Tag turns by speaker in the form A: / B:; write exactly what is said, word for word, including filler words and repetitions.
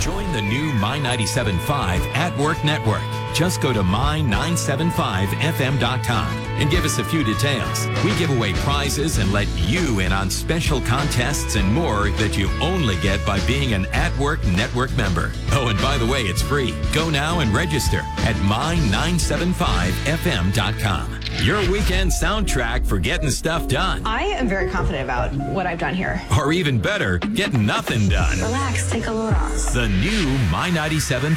A: Join the new My ninety-seven point five At Work Network. Just go to my nine seven five f m dot com and give us a few details. We give away prizes and let you in on special contests and more that you only get by being an At Work Network member. Oh, and by the way, it's free. Go now and register at my nine seven five f m dot com. Your weekend soundtrack for getting stuff done.
B: I am very confident about what I've done here.
A: Or even better, getting nothing done.
B: Relax, take a load off.
A: The new My ninety-seven